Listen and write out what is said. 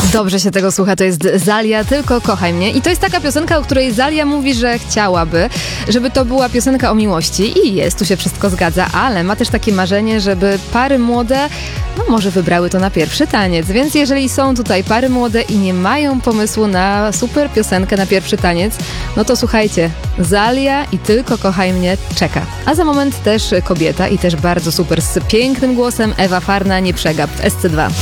Dobrze się tego słucha, to jest Zalia, Tylko kochaj mnie. I to jest taka piosenka, o której Zalia mówi, że chciałaby, żeby to była piosenka o miłości. I jest, tu się wszystko zgadza, ale ma też takie marzenie, żeby pary młode, może wybrały to na pierwszy taniec. Więc jeżeli są tutaj pary młode i nie mają pomysłu na super piosenkę na pierwszy taniec, no to słuchajcie, Zalia i Tylko kochaj mnie czeka. A za moment też kobieta i też bardzo super z pięknym głosem Ewa Farna, Nie przegap w SC2.